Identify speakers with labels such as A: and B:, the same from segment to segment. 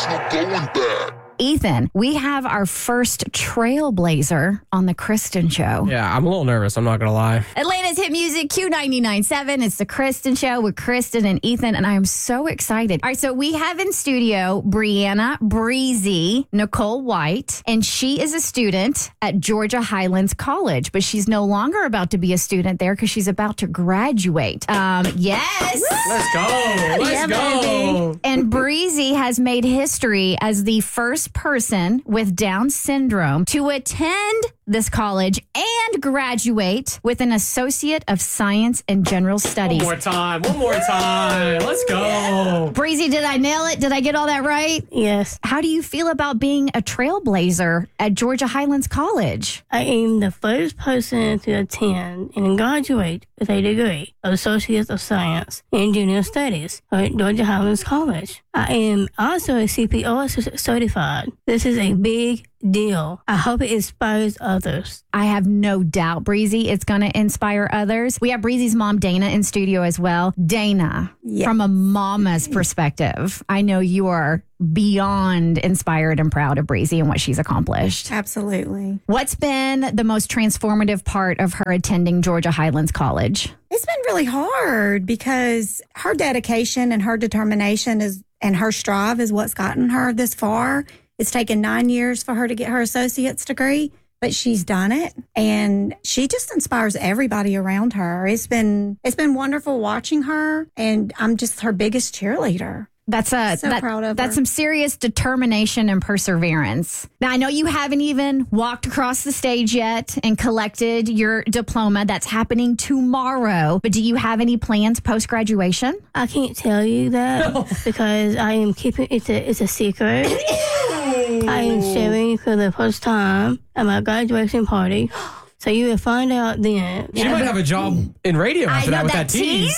A: no going back.
B: Ethan, we have our first trailblazer on the Kristen Show.
C: Yeah, I'm a little nervous. I'm not going to lie.
B: Atlanta's hit music, Q99.7. It's the Kristen Show with Kristen and Ethan, and I am so excited. All right, so we have in studio Brianna Breezy Nicole White, and she is a student at Georgia Highlands College, but she's no longer about to be a student there because she's about to graduate. Yes.
C: Let's go. Let's go.
B: Baby. And Breezy has made history as the first person with Down syndrome to attend this college and graduate with an Associate of Science in General Studies.
C: One more time. Let's go.
B: Breezy, did I nail it? Did I get all that right?
D: Yes.
B: How do you feel about being a trailblazer at Georgia Highlands College?
D: I am the first person to attend and graduate with a degree of Associate of Science in General Studies at Georgia Highlands College. I am also a CPR certified. This is a big deal. I hope it inspires others.
B: I have no doubt, Breezy, it's going to inspire others. We have Breezy's mom, Dana, in studio as well. Dana, from a mama's perspective, I know you are beyond inspired and proud of Breezy and what she's accomplished.
E: Absolutely.
B: What's been the most transformative part of her attending Georgia Highlands College?
E: It's been really hard because her dedication and her determination and her strive is what's gotten her this far. It's taken 9 years for her to get her associate's degree, but she's done it. And she just inspires everybody around her. It's been wonderful watching her, and I'm just her biggest cheerleader.
B: That's
E: proud of
B: that's
E: her.
B: some serious determination and perseverance. Now, I know you haven't even walked across the stage yet and collected your diploma. That's happening tomorrow. But do you have any plans post-graduation?
D: I can't tell you that because I am keeping it's a secret. I am sharing for the first time at my graduation party. So you will find out then.
C: She might have a job in radio after that with that tease.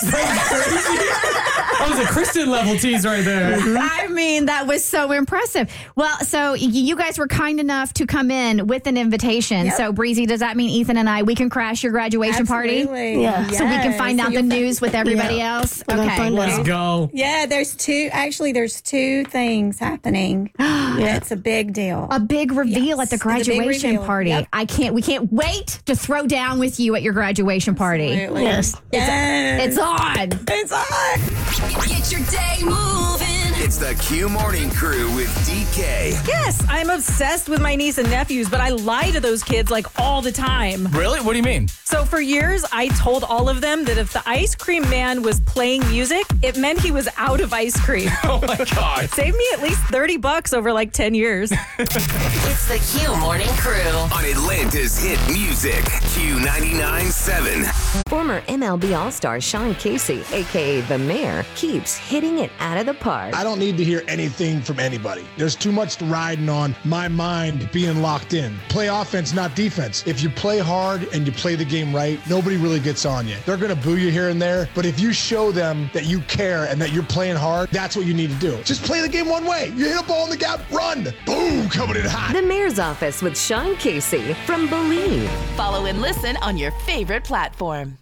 C: That was a Kristen level tease right there.
B: I mean, that was so impressive. Well, so you guys were kind enough to come in with an invitation.
E: Yep.
B: So, Breezy, does that mean Ethan and I, we can crash your graduation party?
D: Yeah.
B: So we can find out the news with everybody else? Okay.
C: Let's go.
E: Yeah, there's two things happening. It's a big deal.
B: A big reveal at the
E: Yes, it's a big
B: graduation
E: reveal.
B: party.
E: Yep.
B: We can't wait to throw down with you at your graduation party.
E: Absolutely.
D: Yes.
B: It's on.
E: It's on.
F: Get your day moving.
G: It's the Q Morning Crew with DK.
H: Yes, I'm obsessed with my niece and nephews, but I lie to those kids like all the time.
I: Really? What do you mean?
H: So for years, I told all of them that if the ice cream man was playing music, it meant he was out of ice cream.
I: Oh my God.
H: Saved me at least $30 over like 10 years.
F: It's the Q Morning Crew.
G: On Atlanta's hit music, Q99.7.
J: Former MLB All-Star Sean Casey, a.k.a. The Mayor, keeps hitting it out of the park.
K: I don't need to hear anything from anybody. There's too much riding on my mind being locked in. Play offense, not defense. If you play hard and you play the game right, nobody really gets on you. They're going to boo you here and there, but if you show them that you care and that you're playing hard, that's what you need to do. Just play the game one way. You hit a ball in the gap, run. Boom, coming in hot.
J: The Mayor's Office with Sean Casey from Believe.
F: Follow and listen on your favorite platform.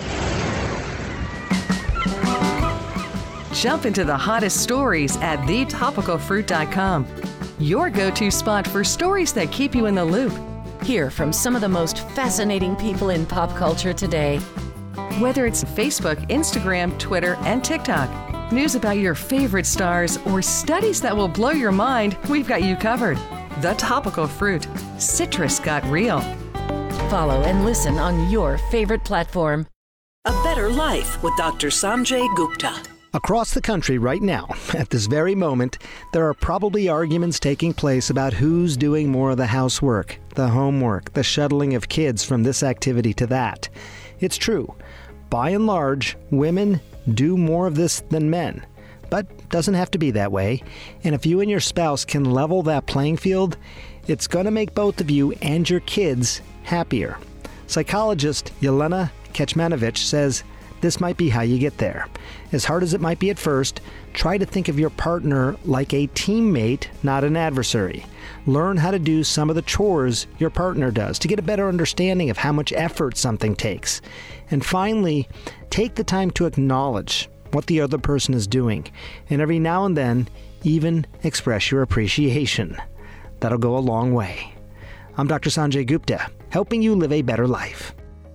L: Jump into the hottest stories at thetopicalfruit.com. Your go-to spot for stories that keep you in the loop.
J: Hear from some of the most fascinating people in pop culture today.
L: Whether it's Facebook, Instagram, Twitter, and TikTok, news about your favorite stars, or studies that will blow your mind, we've got you covered. The Topical Fruit. Citrus got real.
J: Follow and listen on your favorite platform.
M: A Better Life with Dr. Sanjay Gupta.
N: Across the country right now, at this very moment, there are probably arguments taking place about who's doing more of the housework, the homework, the shuttling of kids from this activity to that. It's true. By and large, women do more of this than men. But doesn't have to be that way. And if you and your spouse can level that playing field, it's going to make both of you and your kids happier. Psychologist Yelena Kecmanovic says this might be how you get there. As hard as it might be at first, try to think of your partner like a teammate, not an adversary. Learn how to do some of the chores your partner does to get a better understanding of how much effort something takes. And finally, take the time to acknowledge what the other person is doing, and every now and then, even express your appreciation. That'll go a long way. I'm Dr. Sanjay Gupta, helping you live a better life.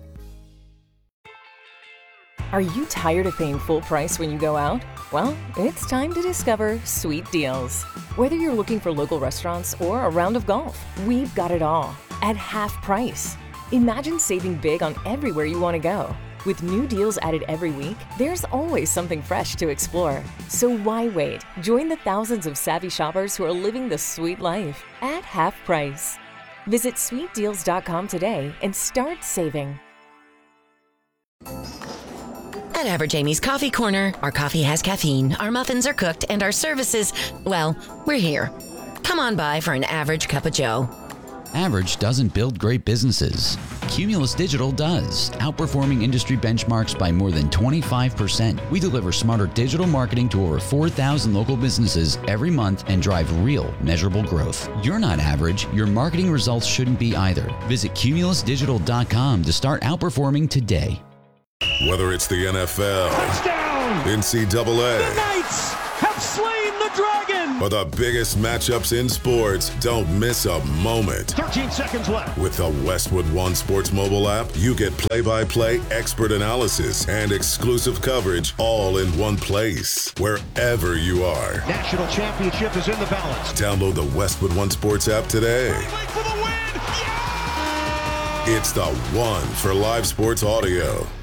A: Are you tired of paying full price when you go out? Well, it's time to discover Sweet Deals. Whether you're looking for local restaurants or a round of golf, we've got it all at half price. Imagine saving big on everywhere you want to go. With new deals added every week, there's always something fresh to explore. So why wait? Join the thousands of savvy shoppers who are living the sweet life at half price. Visit sweetdeals.com today and start saving.
I: At Average Amy's Coffee Corner, our coffee has caffeine, our muffins are cooked, and our services, well, we're here. Come on by for an average cup of joe.
O: Average doesn't build great businesses. Cumulus Digital does, outperforming industry benchmarks by more than 25%. We deliver smarter digital marketing to over 4,000 local businesses every month and drive real, measurable growth. You're not average. Your marketing results shouldn't be either. Visit cumulusdigital.com to start outperforming today.
P: Whether it's the NFL, touchdown, NCAA,
Q: the Knights have slain the dragon,
P: or the biggest matchups in sports, don't miss a moment.
Q: 13 seconds left.
P: With the Westwood One Sports mobile app, you get play-by-play expert analysis and exclusive coverage all in one place, wherever you are.
Q: National championship is in the balance.
P: Download the Westwood One Sports app today.
Q: For the win. Yeah!
P: It's the one for live sports audio.